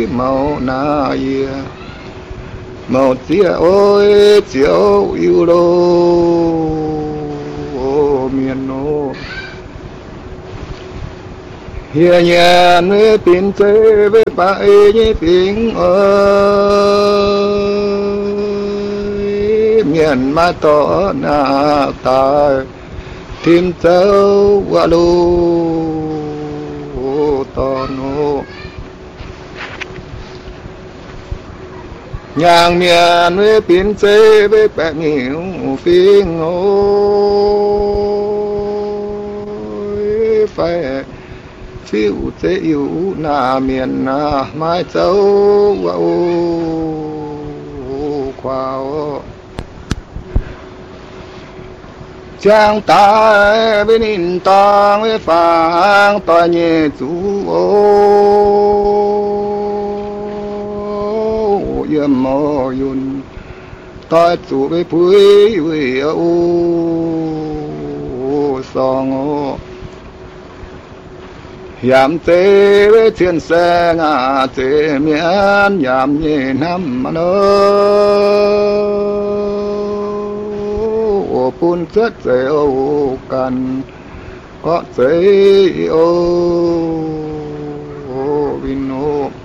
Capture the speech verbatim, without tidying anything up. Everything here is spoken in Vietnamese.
màu na ye màu chia ôi chiếu yêu đô miền nô hiền nhàn với pin chơi với bài như tiếng ơi miền ma to na tài thêm châu qua lô to nô nhàng miền với pin chơi với bẹ nhiều phiên ôi phải phiêu chế yêu na miền na mai châu qua ô qua ô trang ta bên in tang với phang tòa nhẹ chú ô yếm mô yun tòa chú với bùi với ô song ô yam tế với thiên xe ngà tế miễn yam nhẹ năm mà nô pun chất dễ ô cần có dễ ô vin ô